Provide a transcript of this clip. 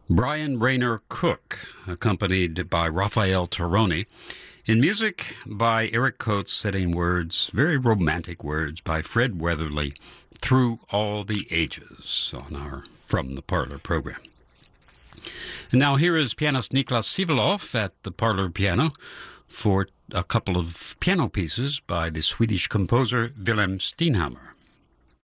Brian Rayner Cook, accompanied by Raphael Taroni. In music by Eric Coates, setting words, very romantic words, by Fred Weatherly, Through All the Ages, on our From the Parlor program. And now here is pianist Niklas Sivelov at the parlor piano for a couple of piano pieces by the Swedish composer Wilhelm Steinhammer.